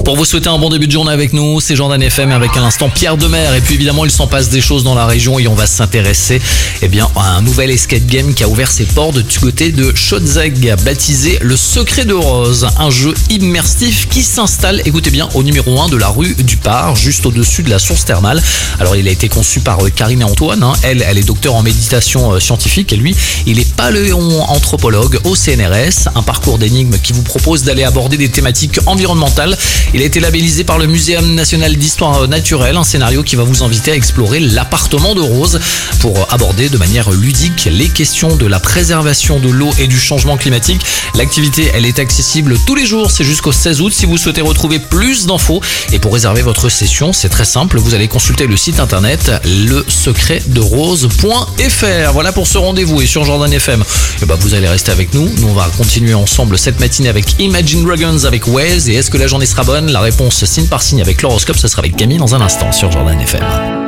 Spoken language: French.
Pour vous souhaiter un bon début de journée avec nous, c'est Jordan FM avec à l'instant Pierre Demer. Et puis évidemment, il s'en passe des choses dans la région et on va s'intéresser à un nouvel escape game qui a ouvert ses portes du côté de Schötzegg, baptisé Le Secret de Rose. Un jeu immersif qui s'installe, écoutez bien, au numéro 1 de la rue du Par, juste au-dessus de la source thermale. Alors il a été conçu par Karine et Antoine. Elle est docteure en méditation scientifique et lui, il est paléoanthropologue au CNRS. Un parcours d'énigmes qui vous propose d'aller aborder des thématiques environnementales. Il a été labellisé par le Muséum national d'histoire naturelle, un scénario qui va vous inviter à explorer l'appartement de Rose pour aborder de manière ludique les questions de la préservation de l'eau et du changement climatique. L'activité, elle est accessible tous les jours, c'est jusqu'au 16 août. Si vous souhaitez retrouver plus d'infos et pour réserver votre session, c'est très simple, vous allez consulter le site internet lesecretsderose.fr. Voilà pour ce rendez-vous et sur Jordan FM, vous allez rester avec nous. Nous, on va continuer ensemble cette matinée avec Imagine Dragons avec Waze. Et est-ce que la journée sera bonne? La réponse signe par signe avec l'horoscope, ce sera avec Camille dans un instant sur Jordan FM.